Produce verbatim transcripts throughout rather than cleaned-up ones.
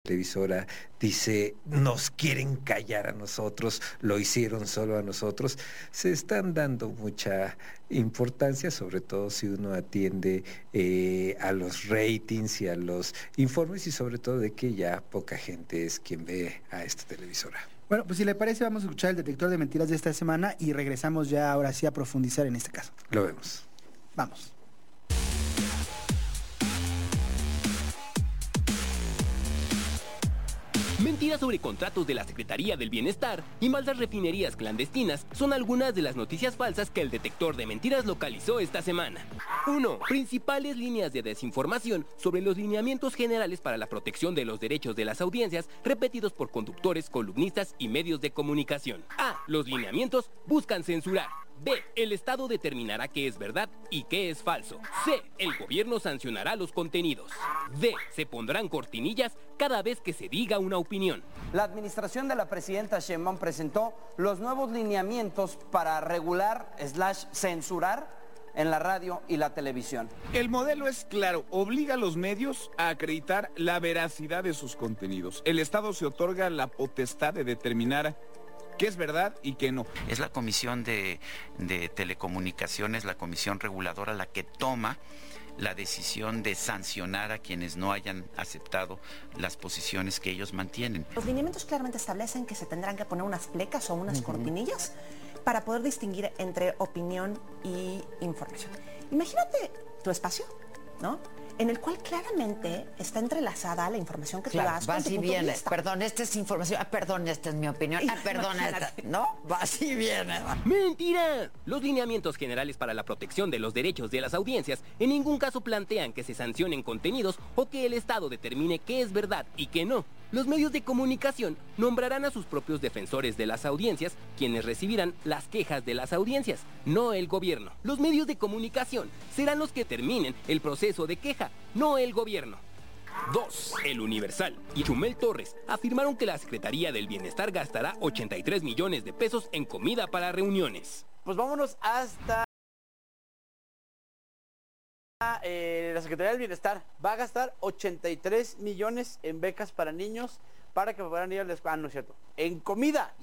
televisora dice, nos quieren callar a nosotros, lo hicieron solo a nosotros, se están dando mucha importancia, sobre todo si uno atiende eh, a los ratings y a los informes, y sobre todo de que ya poca gente es quien ve a esta televisora. Bueno, pues si le parece, vamos a escuchar el detector de mentiras de esta semana y regresamos ya ahora sí a profundizar en este caso. Lo vemos. Vamos. Mentiras sobre contratos de la Secretaría del Bienestar y falsas refinerías clandestinas son algunas de las noticias falsas que el detector de mentiras localizó esta semana. uno. Principales líneas de desinformación sobre los lineamientos generales para la protección de los derechos de las audiencias repetidos por conductores, columnistas y medios de comunicación. A. Los lineamientos buscan censurar. B. El Estado determinará qué es verdad y qué es falso. C. El gobierno sancionará los contenidos. D. Se pondrán cortinillas cada vez que se diga una opinión. La administración de la presidenta Sheinbaum presentó los nuevos lineamientos para regular slash censurar en la radio y la televisión. El modelo es claro, obliga a los medios a acreditar la veracidad de sus contenidos. El Estado se otorga la potestad de determinar qué es verdad y qué no. Es la Comisión de, de Telecomunicaciones, la comisión reguladora, la que toma la decisión de sancionar a quienes no hayan aceptado las posiciones que ellos mantienen. Los lineamientos claramente establecen que se tendrán que poner unas plecas o unas uh-huh. cortinillas para poder distinguir entre opinión y información. Imagínate tu espacio, ¿no?, en el cual claramente está entrelazada la información que claro, tú das. Va así viene, perdón, esta es información, ah, perdón, esta es mi opinión, ah, perdón, esta, ¿no? Va así viene. ¡Mentira! Los lineamientos generales para la protección de los derechos de las audiencias en ningún caso plantean que se sancionen contenidos o que el Estado determine qué es verdad y qué no. Los medios de comunicación nombrarán a sus propios defensores de las audiencias, quienes recibirán las quejas de las audiencias, no el gobierno. Los medios de comunicación serán los que terminen el proceso de queja, no el gobierno. dos. El Universal y Chumel Torres afirmaron que la Secretaría del Bienestar gastará ochenta y tres millones de pesos en comida para reuniones. Pues vámonos hasta... Eh, la Secretaría del Bienestar va a gastar ochenta y tres millones en becas para niños para que puedan ir a la escuela. Ah, no es cierto. En comida.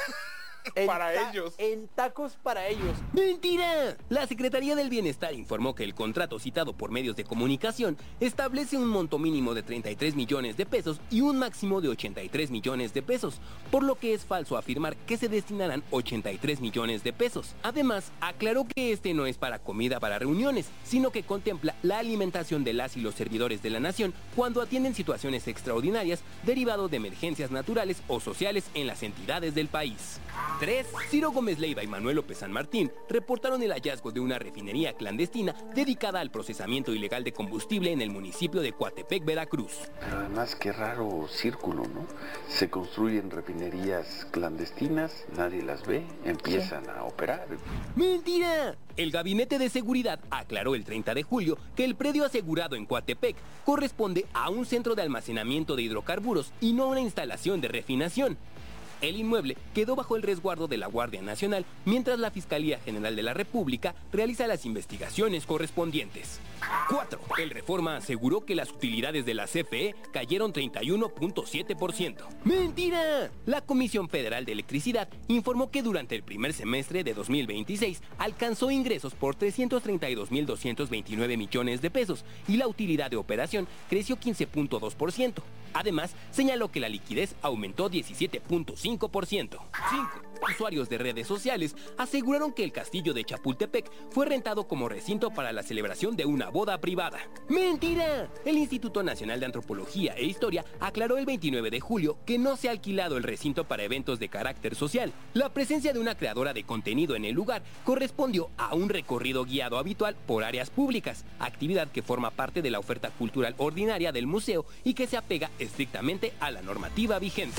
En para ellos. En tacos para ellos. ¡Mentira! La Secretaría del Bienestar informó que el contrato citado por medios de comunicación establece un monto mínimo de treinta y tres millones de pesos y un máximo de ochenta y tres millones de pesos, por lo que es falso afirmar que se destinarán ochenta y tres millones de pesos. Además, aclaró que este no es para comida para reuniones, sino que contempla la alimentación de las y los servidores de la nación cuando atienden situaciones extraordinarias derivado de emergencias naturales o sociales en las entidades del país. tres. Ciro Gómez Leiva y Manuel López San Martín reportaron el hallazgo de una refinería clandestina dedicada al procesamiento ilegal de combustible en el municipio de Coatepec, Veracruz. Pero además, qué raro círculo, ¿no? Se construyen refinerías clandestinas, nadie las ve, empiezan sí. a operar. ¡Mentira! El Gabinete de Seguridad aclaró el treinta de julio que el predio asegurado en Coatepec corresponde a un centro de almacenamiento de hidrocarburos y no a una instalación de refinación. El inmueble quedó bajo el resguardo de la Guardia Nacional mientras la Fiscalía General de la República realiza las investigaciones correspondientes. cuatro. El Reforma aseguró que las utilidades de la C F E cayeron treinta y uno punto siete por ciento. ¡Mentira! La Comisión Federal de Electricidad informó que durante el primer semestre de dos mil veintiséis alcanzó ingresos por trescientos treinta y dos mil doscientos veintinueve millones de pesos y la utilidad de operación creció quince punto dos por ciento. Además, señaló que la liquidez aumentó diecisiete punto cinco por ciento. cinco. Usuarios de redes sociales aseguraron que el castillo de Chapultepec fue rentado como recinto para la celebración de una boda privada. ¡Mentira! El Instituto Nacional de Antropología e Historia aclaró el veintinueve de julio que no se ha alquilado el recinto para eventos de carácter social. La presencia de una creadora de contenido en el lugar correspondió a un recorrido guiado habitual por áreas públicas, actividad que forma parte de la oferta cultural ordinaria del museo y que se apega estrictamente a la normativa vigente.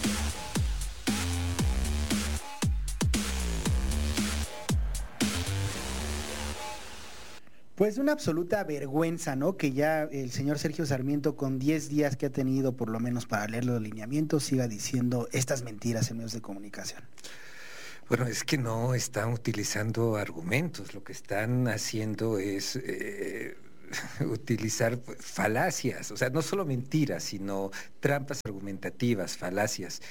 Pues una absoluta vergüenza, ¿no? Que ya el señor Sergio Sarmiento, con diez días que ha tenido por lo menos para leer los lineamientos, siga diciendo estas mentiras en medios de comunicación. Bueno, es que no están utilizando argumentos, lo que están haciendo es... Eh, utilizar falacias, o sea, no solo mentiras, sino trampas argumentativas, falacias.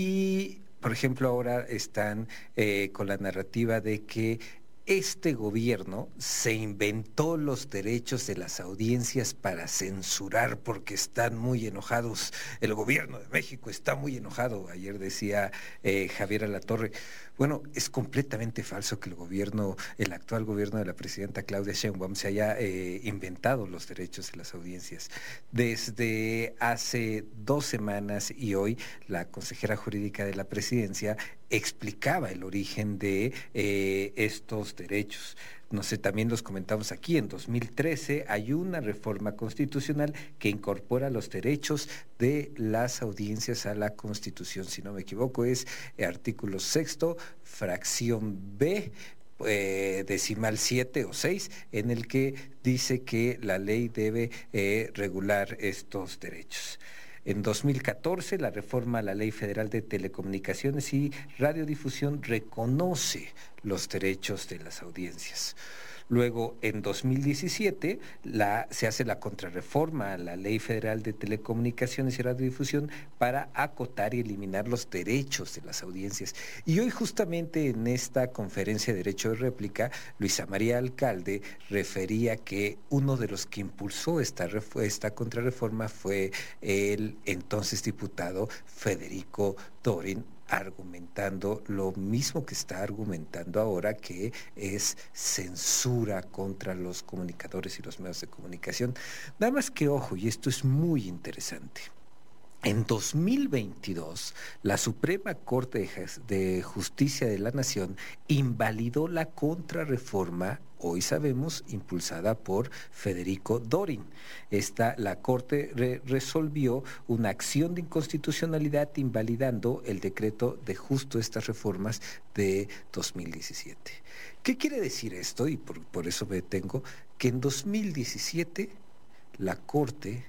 Y, por ejemplo, ahora están eh, con la narrativa de que este gobierno se inventó los derechos de las audiencias para censurar porque están muy enojados. El gobierno de México está muy enojado. Ayer decía eh, Javier Alatorre. Bueno, es completamente falso que el gobierno, el actual gobierno de la presidenta Claudia Sheinbaum se haya eh, inventado los derechos de las audiencias. Desde hace dos semanas y hoy, la consejera jurídica de la presidencia explicaba el origen de eh, estos derechos. No sé, también los comentamos aquí, en dos mil trece hay una reforma constitucional que incorpora los derechos de las audiencias a la Constitución. Si no me equivoco, es el artículo sexto, fracción B, Eh, decimal siete o seis, en el que dice que la ley debe eh, regular estos derechos. En dos mil catorce, la reforma a la Ley Federal de Telecomunicaciones y Radiodifusión reconoce los derechos de las audiencias. Luego, en dos mil diecisiete, la, se hace la contrarreforma a la Ley Federal de Telecomunicaciones y Radiodifusión para acotar y eliminar los derechos de las audiencias. Y hoy, justamente en esta conferencia de Derecho de Réplica, Luisa María Alcalde refería que uno de los que impulsó esta, esta contrarreforma fue el entonces diputado Federico Dorin, argumentando lo mismo que está argumentando ahora, que es censura contra los comunicadores y los medios de comunicación. Nada más que ojo, y esto es muy interesante. En dos mil veintidós, la Suprema Corte de Justicia de la Nación invalidó la contrarreforma, hoy sabemos, impulsada por Federico Dorin. Esta, la Corte re resolvió una acción de inconstitucionalidad invalidando el decreto de justo estas reformas de dos mil diecisiete. ¿Qué quiere decir esto? Y por, por eso me detengo, que en dos mil diecisiete la Corte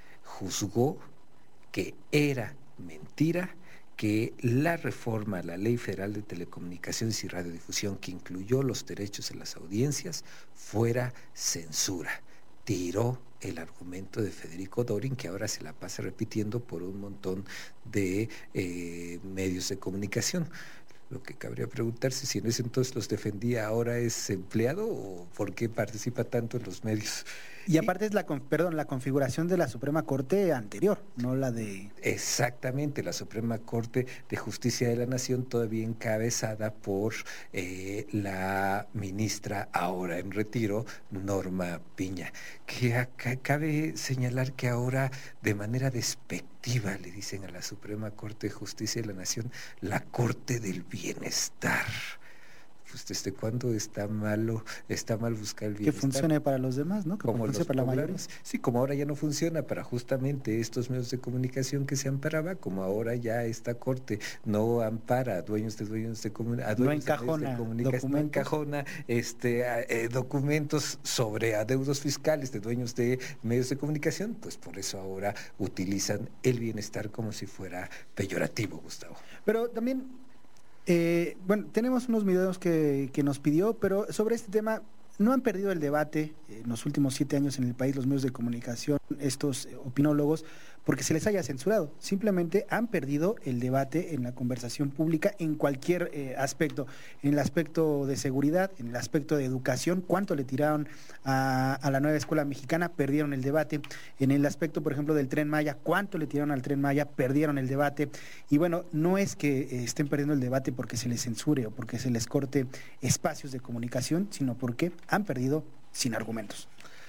juzgó que era mentira que la reforma a la Ley Federal de Telecomunicaciones y Radiodifusión, que incluyó los derechos de las audiencias, fuera censura. Tiró el argumento de Federico Dorin, que ahora se la pasa repitiendo por un montón de eh, medios de comunicación. Lo que cabría preguntarse, si en ese entonces los defendía, ahora es empleado, o por qué participa tanto en los medios. Y aparte es la, perdón, la configuración de la Suprema Corte anterior, no la de... Exactamente, la Suprema Corte de Justicia de la Nación, todavía encabezada por eh, la ministra ahora en retiro, Norma Piña. Que acá cabe señalar que ahora, de manera despectiva, le dicen a la Suprema Corte de Justicia de la Nación la Corte del Bienestar. Pues, ¿desde cuándo está malo, está mal buscar el bienestar? Que funcione para los demás, ¿no? Que como funcione los para la mayoría. Sí, como ahora ya no funciona para justamente estos medios de comunicación que se amparaba, como ahora ya esta Corte no ampara a dueños de dueños de, comun a dueños no encajona de comunicación, no encajona este, a, eh, documentos sobre adeudos fiscales de dueños de medios de comunicación, pues por eso ahora utilizan el bienestar como si fuera peyorativo, Gustavo. Pero también... Eh, bueno, tenemos unos videos que, que nos pidió, pero sobre este tema no han perdido el debate en los últimos siete años en el país los medios de comunicación, estos opinólogos, porque se les haya censurado. Simplemente han perdido el debate en la conversación pública en cualquier eh, aspecto, en el aspecto de seguridad, en el aspecto de educación, cuánto le tiraron a, a la nueva escuela mexicana, perdieron el debate. En el aspecto, por ejemplo, del Tren Maya, cuánto le tiraron al Tren Maya, perdieron el debate. Y bueno, no es que eh, estén perdiendo el debate porque se les censure o porque se les corte espacios de comunicación, sino porque han perdido sin argumentos.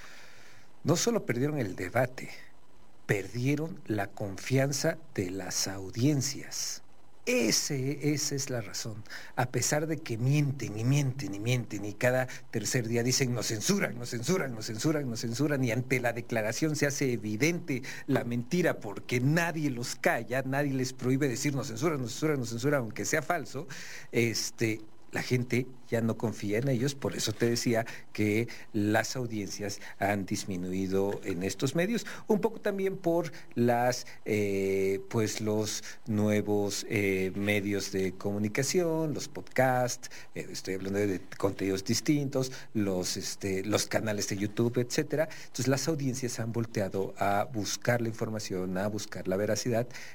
No solo perdieron el debate, perdieron la confianza de las audiencias. Ese, esa es la razón. A pesar de que mienten y mienten y mienten y cada tercer día dicen nos censuran, nos censuran, nos censuran, nos censuran, y ante la declaración se hace evidente la mentira porque nadie los calla, nadie les prohíbe decir nos censuran, nos censuran, nos censuran, aunque sea falso, este... la gente ya no confía en ellos, por eso te decía que las audiencias han disminuido en estos medios, un poco también por las eh, pues los nuevos eh, medios de comunicación, los podcasts, eh, estoy hablando de, de contenidos distintos, los este, los canales de YouTube, etcétera. Entonces las audiencias han volteado a buscar la información, a buscar la veracidad